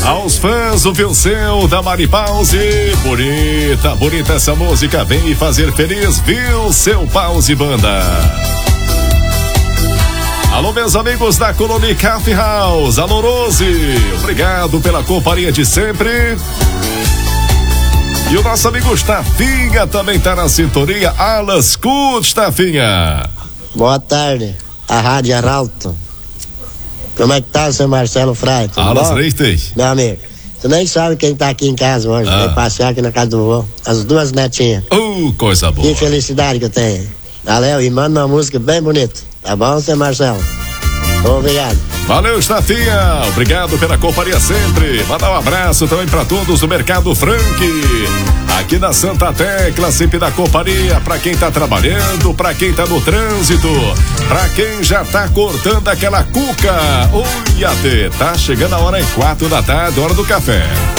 Aos fãs do Vilceu da Mari Pause, bonita essa música, vem me fazer feliz, Vilceu Pause Banda. Alô, meus amigos da Colônia Coffee House, alô Rose, obrigado pela companhia de sempre. E o nosso amigo Stafinha também tá na sintonia. Alas Cut, Stafinha. Boa tarde, a Rádio Arauto. Como é que tá, seu Marcelo Frade? Alas Reites. Meu amigo, tu nem sabe quem tá aqui em casa hoje. Vai passear aqui na casa do vô. As duas netinhas. Coisa boa. Que felicidade que eu tenho. Valeu, e manda uma música bem bonita. Tá bom, seu Marcelo? Obrigado. Valeu, Stafinha. Obrigado pela companhia sempre. Mandar um abraço também pra todos do Mercado Frank. Aqui na Santa Tecla, sempre da companhia. Pra quem tá trabalhando, pra quem tá no trânsito, pra quem já tá cortando aquela cuca. Oi, tá chegando a hora em 4 da tarde, hora do café.